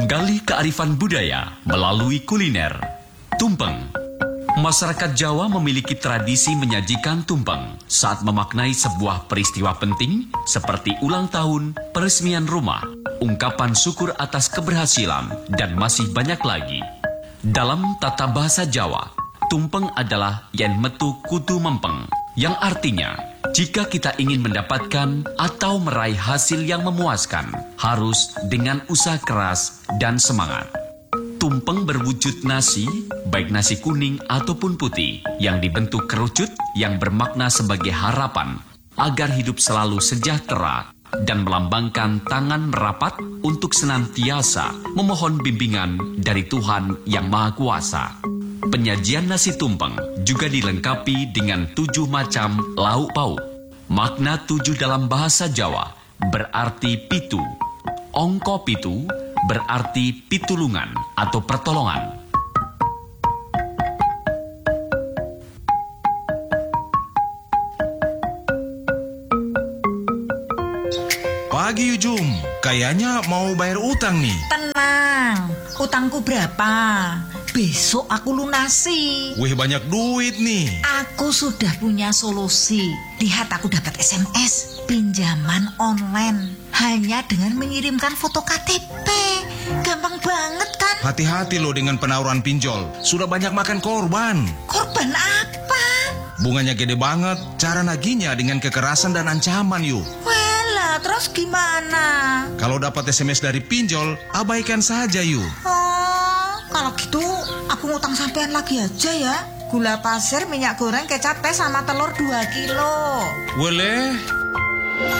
Menggali kearifan budaya melalui kuliner. Tumpeng. Masyarakat Jawa memiliki tradisi menyajikan tumpeng saat memaknai sebuah peristiwa penting seperti ulang tahun, peresmian rumah, ungkapan syukur atas keberhasilan, dan masih banyak lagi. Dalam tata bahasa Jawa, tumpeng adalah yen metu kudu mempeng, yang artinya jika kita ingin mendapatkan atau meraih hasil yang memuaskan, harus dengan usaha keras dan semangat. Tumpeng berwujud nasi, baik nasi kuning ataupun putih, yang dibentuk kerucut yang bermakna sebagai harapan agar hidup selalu sejahtera dan melambangkan tangan merapat untuk senantiasa memohon bimbingan dari Tuhan Yang Maha Kuasa. Penyajian nasi tumpeng juga dilengkapi dengan 7 macam lauk pauk. Makna 7 dalam bahasa Jawa berarti pitu. Ongko pitu berarti pitulungan atau pertolongan. Pagi Ujum, kayaknya mau bayar utang nih. Tenang, utangku berapa? Besok aku lunasi. Wih, banyak duit nih. Aku sudah punya solusi. Lihat, aku dapat SMS pinjaman online hanya dengan mengirimkan foto KTP. Gampang banget kan? Hati-hati loh dengan penawaran pinjol. Sudah banyak makan korban. Korban apa? Bunganya gede banget. Cara nagihnya dengan kekerasan dan ancaman yuk. Walah, terus gimana? Kalau dapat SMS dari pinjol, abaikan saja yuk. Oh, kalau gitu aku ngutang sampean lagi aja ya. Gula pasir, minyak goreng, kecap teh sama telur 2 kilo. Boleh.